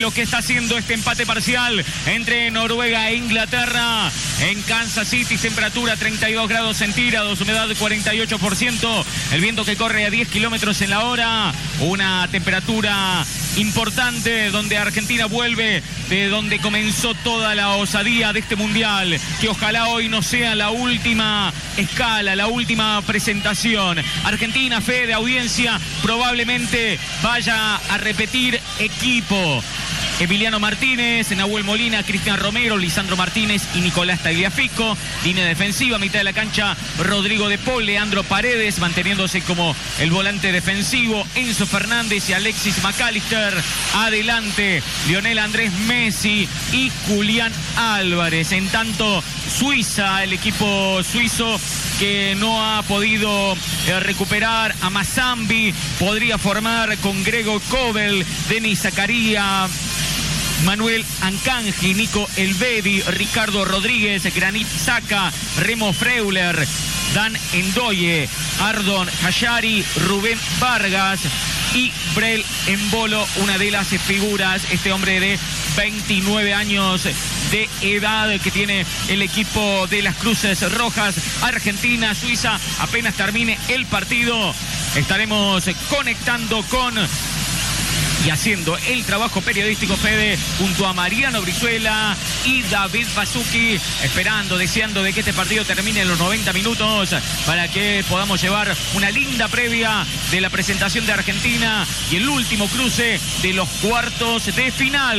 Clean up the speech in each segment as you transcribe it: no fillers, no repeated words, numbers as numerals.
lo que está haciendo este empate parcial entre Noruega e Inglaterra. En Kansas City, temperatura 32 grados centígrados, humedad 48%, el viento que corre a 10 kilómetros en la hora, una temperatura importante donde Argentina vuelve de donde comenzó toda la osadía de este mundial, que ojalá hoy no sea la última escala, la última presentación. Argentina, fe de audiencia, probablemente vaya a repetir equipo. Emiliano Martínez, Nahuel Molina, Cristian Romero, Lisandro Martínez y Nicolás Tagliafico. Línea defensiva, mitad de la cancha, Rodrigo de Paul, Leandro Paredes, manteniéndose como el volante defensivo, Enzo Fernández y Alexis McAllister. Adelante, Lionel Andrés Messi y Julián Álvarez. En tanto, Suiza, el equipo suizo que no ha podido recuperar a Mazambi, podría formar con Gregor Kobel, Denis Zakaria, Manuel Akanji, Nico Elvedi, Ricardo Rodríguez, Granit Xhaka, Remo Freuler, Dan Endoye, Ardon Hashari, Rubén Vargas y Brel Embolo, una de las figuras, este hombre de 29 años de edad que tiene el equipo de las Cruces Rojas. Argentina, Suiza, apenas termine el partido, estaremos conectando con y haciendo el trabajo periodístico, Fede, junto a Mariano Brizuela y David Bassucchi, esperando, deseando de que este partido termine en los 90 minutos para que podamos llevar una linda previa de la presentación de Argentina y el último cruce de los cuartos de final.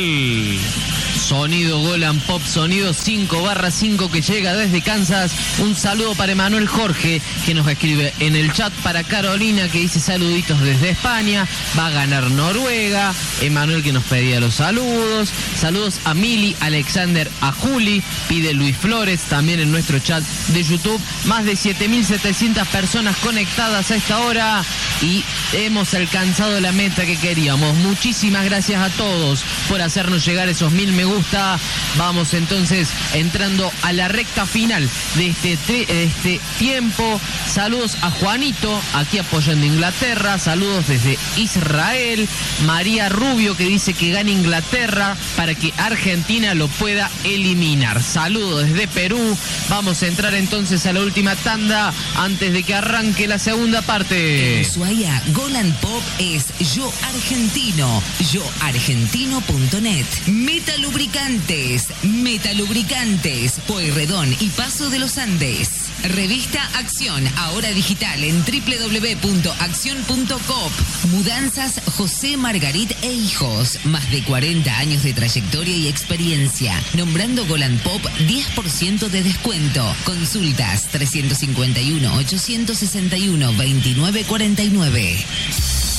Sonido Golan Pop, sonido 5/5 que llega desde Kansas. Un saludo para Emanuel Jorge, que nos escribe en el chat, para Carolina, que dice saluditos desde España. Va a ganar Noruega. Emanuel, que nos pedía los saludos. Saludos a Mili, Alexander, a Juli. Pide Luis Flores también en nuestro chat de YouTube. Más de 7.700 personas conectadas a esta hora y hemos alcanzado la meta que queríamos. Muchísimas gracias a todos por hacernos llegar esos 1000 me gusta. Vamos entonces entrando a la recta final de este tiempo. Saludos a Juanito, aquí apoyando Inglaterra. Saludos desde Israel. María Rubio, que dice que gane Inglaterra para que Argentina lo pueda eliminar. Saludos desde Perú. Vamos a entrar entonces a la última tanda antes de que arranque la segunda parte. En Ushuaia, Golan Pop es Yo Argentino, yoargentino.net. Metalubricantes, Pueyrredón y Paso de los Andes. Revista Acción, ahora digital en www.accion.coop. Mudanzas José Margarit e Hijos. Más de 40 años de trayectoria y experiencia. Nombrando Golan Pop, 10% de descuento. Consultas 351-861-2949.